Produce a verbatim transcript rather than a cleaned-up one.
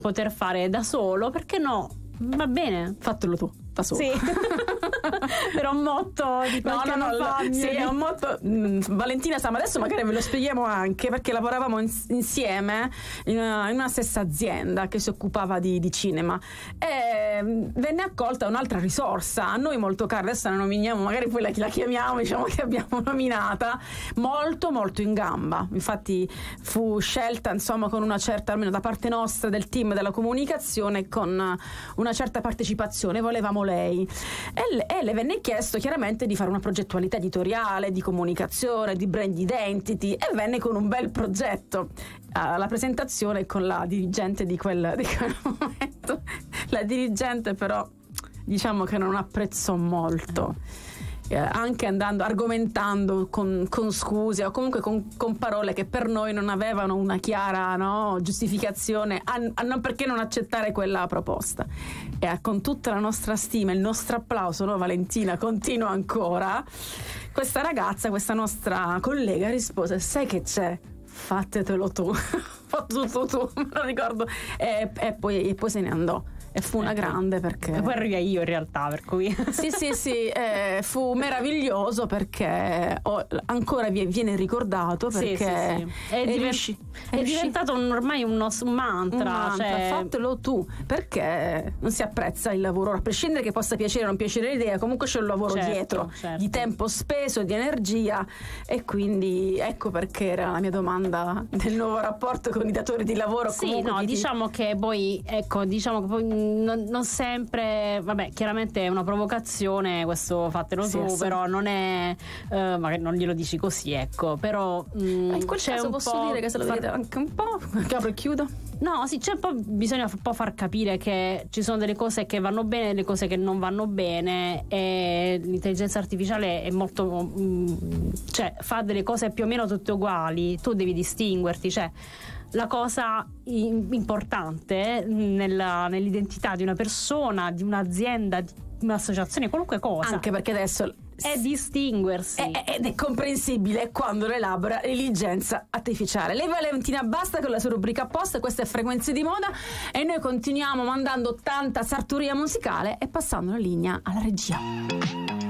poter fare da solo, perché no? Va bene, fatelo tu da solo. Sì. Era un motto di no, no, no, fa, sì, è un motto. mm, Valentina Sama, adesso magari ve lo spieghiamo anche, perché lavoravamo in, insieme in una, in una stessa azienda che si occupava di, di cinema, e mm, venne accolta un'altra risorsa a noi molto cara, adesso la nominiamo, magari poi la, la chiamiamo, diciamo che abbiamo nominata, molto molto in gamba. Infatti fu scelta, insomma, con una certa, almeno da parte nostra del team della comunicazione, con una certa partecipazione, volevamo lei, e le, e le venne chiesto chiaramente di fare una progettualità editoriale, di comunicazione, di brand identity, e venne con un bel progetto alla presentazione con la dirigente di quel, di quel momento. La dirigente però diciamo che non apprezzò molto, eh, anche andando argomentando con, con scuse o comunque con, con parole che per noi non avevano una chiara, no, giustificazione a, a non, perché non accettare quella proposta. E eh, con tutta la nostra stima, il nostro applauso, no, Valentina, continua ancora, questa ragazza, questa nostra collega rispose: sai che c'è? Fattetelo tu. Fatto tutto tu, me lo ricordo, e, e, poi, e poi se ne andò. E fu una grande, perché e poi arrivai io in realtà, per cui sì sì sì, eh, fu meraviglioso, perché oh, ancora viene ricordato, perché sì, sì, sì. È, è, diven- riusci- è, è diventato un, ormai un, un mantra, un mantra, cioè... fatelo tu, perché non si apprezza il lavoro, a prescindere che possa piacere o non piacere l'idea, comunque c'è un lavoro certo, dietro, certo. di tempo speso, di energia, e quindi ecco perché era la mia domanda del nuovo rapporto con i datori di lavoro. Sì, no, ti... diciamo che poi, ecco, diciamo che poi non, non sempre, vabbè, chiaramente è una provocazione, questo fatelo sì, tu, sì. però non è, eh, magari non glielo dici così, ecco, però mh, in quel c'è caso un posso po' dire che se lo far... vedete anche un po', apro e chiudo. No, sì, c'è un po', bisogna un po' far capire che ci sono delle cose che vanno bene e delle cose che non vanno bene, e l'intelligenza artificiale è molto, mh, cioè fa delle cose più o meno tutte uguali, tu devi distinguerti, cioè la cosa importante nella, nell'identità di una persona, di un'azienda, di un'associazione, qualunque cosa, anche perché adesso è distinguersi, è, è, ed è comprensibile quando lo elabora l'intelligenza artificiale. Lei Valentina basta con la sua rubrica apposta, questa è Frequenze di Moda, e noi continuiamo mandando tanta sartoria musicale e passando la linea alla regia.